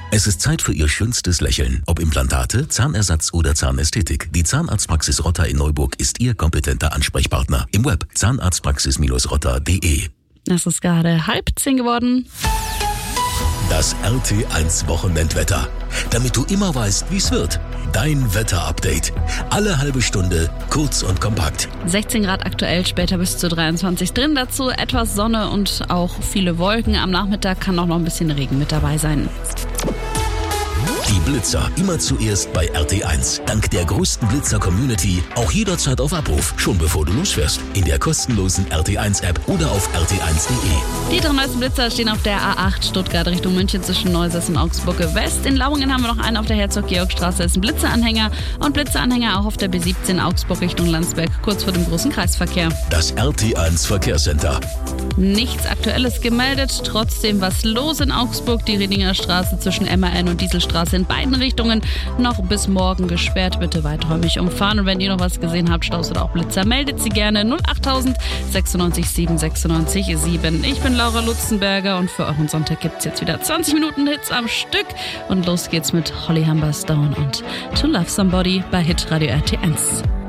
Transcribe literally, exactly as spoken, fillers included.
Es ist Zeit für Ihr schönstes Lächeln. Ob Implantate, Zahnersatz oder Zahnästhetik. Die Zahnarztpraxis Rotter in Neuburg ist Ihr kompetenter Ansprechpartner. Im Web zahnarztpraxis rotter punkt de. Es ist gerade halb zehn geworden. Das R T eins Wochenendwetter. Damit du immer weißt, wie es wird. Dein Wetterupdate. Alle halbe Stunde, kurz und kompakt. sechzehn Grad aktuell, später bis zu dreiundzwanzig drin. Dazu etwas Sonne und auch viele Wolken. Am Nachmittag kann auch noch ein bisschen Regen mit dabei sein. Die Blitzer immer zuerst bei R T eins. Dank der größten Blitzer-Community auch jederzeit auf Abruf, schon bevor du losfährst. In der kostenlosen R T eins App oder auf r t eins punkt de. Die drei neuesten Blitzer stehen auf der A acht Stuttgart Richtung München zwischen Neusäß und Augsburg West. In Lauingen haben wir noch einen auf der Herzog-Georg-Straße, ist ein Blitzeranhänger. Und Blitzeranhänger auch auf der B siebzehn Augsburg Richtung Landsberg, kurz vor dem großen Kreisverkehr. Das R T eins Verkehrscenter. Nichts Aktuelles gemeldet, trotzdem was los in Augsburg. Die Redinger Straße zwischen M A N und Dieselstraße in beiden Richtungen noch bis morgen gesperrt. Bitte weiträumig umfahren. Und wenn ihr noch was gesehen habt, Staus oder auch Blitzer, meldet sie gerne null achttausend sechsundneunzig sieben sechsundneunzig sieben. Ich bin Laura Lutzenberger und für euren Sonntag gibt es jetzt wieder zwanzig Minuten Hits am Stück. Und los geht's mit Holly Humberstone und To Love Somebody bei Hitradio R T eins.